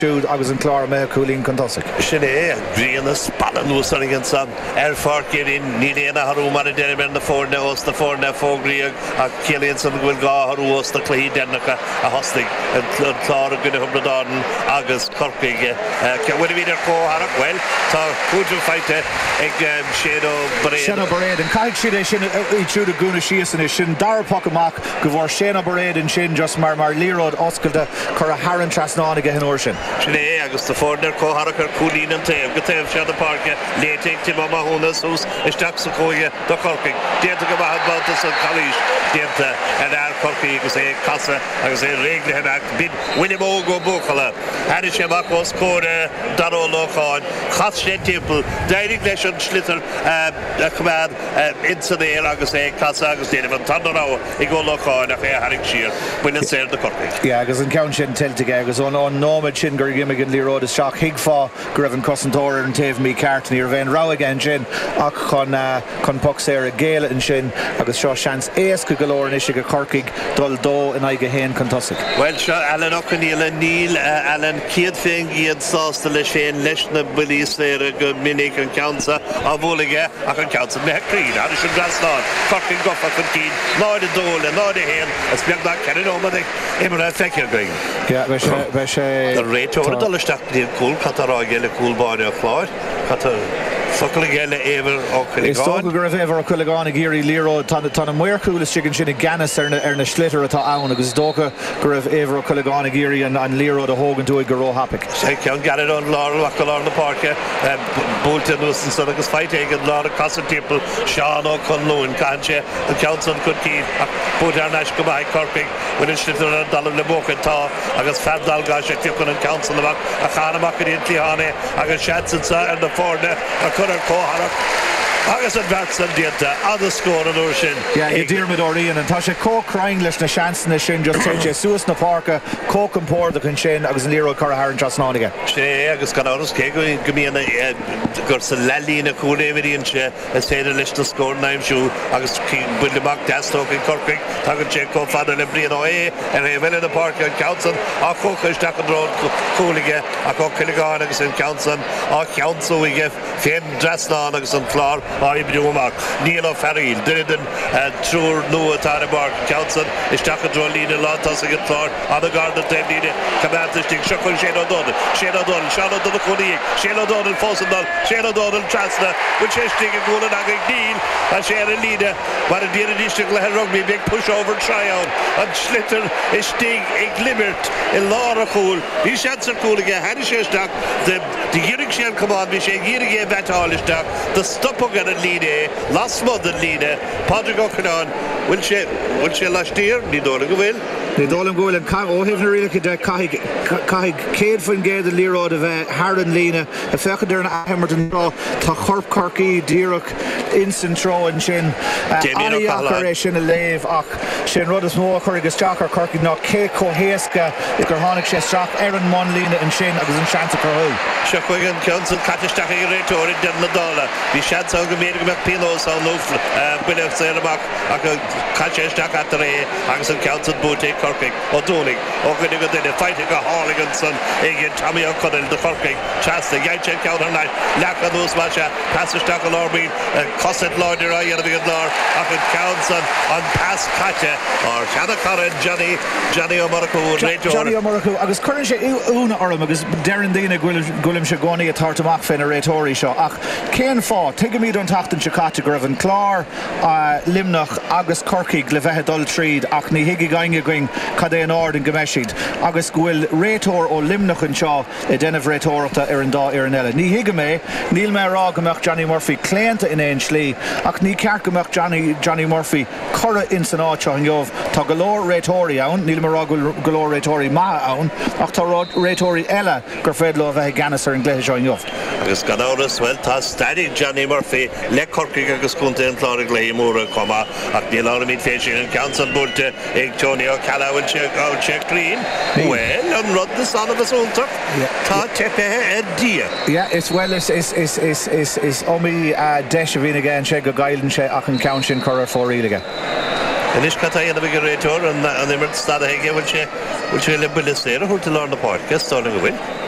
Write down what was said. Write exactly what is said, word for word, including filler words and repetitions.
Siúd agus an chlár me cúlín contasach. Sinné bríanna spanna núsar an san ar farcir in ní léana harú mar a déir na fórne os na fórne fógríag a céalaonn san bhfuil gá harú os na clí dennacha a hostig an chlár a gine humbradáin agus corcaig bhfuil bhíidir cóharach well tá cúdú feite ag Shane O'Brien. Shane O'Brien an caiig siad é sin í trúd a gúna síos in sin darpach amach go bhór Shane O'Brien in sin just mar mar líród oscailta chur a haran trasnánaige hin uair sin. Sinné agus tá fórne cóharach ar cúlín an taobh go taobh sead a parca léiteigh timá mahúnas ús isteach sa cóige do corcaig déanta go bhaid báta san chalís déanta an air corcaig agus é casa agus é réiglethe bid William ó go buchala Harry sé amach os córa daró locháin chas sé timppel deirig leis an slitar a chumad insanéir agus é casa agus déanamh an tanrá i go locháin ach é haring siar buine séir do corcaig. Ja agus an count sin tiltige agus an an nóid sin gur gimimiigh an líród is seach hiagfá go raibh an cosantóir an taobh mí cartní ar bhéin rá again sin ach chun chun pox ar a géile an sin agus seo seans éasca go leor is go corcaig dul dó in aige héin contasach. Well seo Alan O'Connell Níl Alan céad féin iad sásta le féin leis na bulís ar go minic an countsa a bhólaige ach an countsa mehríd a sin grasnáin corcaig gofa chun cín náid a dóla náid a héin as beag na cean ómadaigh imar a feicear going. Ja bheith sé the réiteoir dulaisteach níl cúl catarrá géile cúlbáine a chláir catar focail géile éver ó chuileáin. Is tóga gur bh éver ó chuileáin a géirí líró tána muir cúil is sin i ganas ar na slitar atá ann agus dócha gur bh éver ó chuileáin a géirí an líró a hógan tú go róhapig. Sé ceann garid an lár a go lár na parca búlta nús an son agus feite ag an lár a casan timppel seán ó chun lún canse an ceansan chun cíd ach búta ar neis go bhaid corcaig bhfuil slitar an dalam le bócha tá agus ferdal gá sé tiúchan an council amach a chanamach a dtíí hána agus seansa ar na fórne a chun ar cóharach agus an bhesa dianta a scór an úair sin. Ja i ddíormid oríon an tá sé cócraing leis na seansanna sin just sé sé suas na parca cócampór chun sin agus an líró chu ar an trasnánaige. Sé agus gan áras cé go gomíonna gur sa lelína cúnéiríonn sé is féidir leis na scór naimsú agus buil amach deastóg in corcaig tá go sé có fada le brion ó é ar é bhile na parca an council a chóchaisteach an ród cúlaige a có chuileáin agus an council á cheantsú ige féim drasnán agus an chlár á ibriúach níl ó feríl duidan trúr nua tá a bar council isteach an dró lína látás ag an chlár an a garda taobh lína camantastig sechuil sé O'Donnell sé O'Donnell Seán O'Donnell chuníigh sé O'Donnell fósandal sé O'Donnell trasna bhfuil sé stig an gúlan ag ag díl a sé ar a lína mar a díana díisteach le rugby big push over tryout an slitar is stig ag limert i lár a chúl hí seansar cúlaige haidir sé isteach de ghirig sé an cumán bhí sé ghirig é bhetáilisteach de stoppag an líne las mod an líne Padraig O'Connell bhfuil sé bhfuil sé leistír ní dóla go bhfuil. Ní dólam gohfuil an óhéh na rialacha de caiigh céad faoin géad a líród a bheith haran lína a fechadidir an ahemmart an rá tá chorp corcaí díireach instant tro an sin aíachar é sin a léomh ach sin rud is mó chuir agus teach ar corcaí ná cé cóhéasca i gur tháinig sé straach ar an món lína an sin agus an seansa chuthú. Se chuig an council catisteach ag réiteoir den na dála bhí seansa go méad go meach pinós á nó buileh sé amach a go catisteach at ré agus an council búta corcaig ó dúnig ó go go duine feite go hálagan san ag Tommy O'Connell de corcaig teasta gheid sé ceann ar naid leach an nús mar se pasisteach an ábín cosad láidir a dhéanamh an lár ach an council an pas caite ar seanna caran Johnny Johnny O'Murrachu réiteoir. Johnny O'Murrachu agus chuann sé úna orm agus dearan daine ghuilim sé gcónaí a tartamach féin a réitóirí seo ach céan fá tuige míad an tatan se caite go raibh an chlár limnach agus corcaig le bheithe dul tríd ach ní hiigi gainge going cad é an ard an gomeisiid agus bhfuil réitóir ó limnach an seo i déanamh réitóireachta ar an dá ar an eile. Ní hiige mé níl mé rá gomeach Johnny Murphy cléanta in éon slí ach ní ceart gomeach Johnny Johnny Murphy chora in san áiteo an jobh tá go leor réitóirí ann níl mar rá go leor réitóirí má ann ach tá réitóirí eile gur féad le bheith ganas ar an gléithe seo an jobh. Agus gan áras bhfuil tá stadig Johnny Murphy le corcaig agus cúnta an chláir léi móra comma ach níl ára míid féisiir an council búlta ag Tony O'Callaghan bhfuil sé crín well an rud na sanna basúntaach tá tepethe a dia. Yeah, it's well is is is is is is omi deis a bhína gcéann sé go gailann sé ach an count sin chur ar fóríige. Inis catá ana bh réitóir an imirt stad a bhfuil sé bhfuil sé le buile séir a thuirta lár na páirce stála go bhfuil.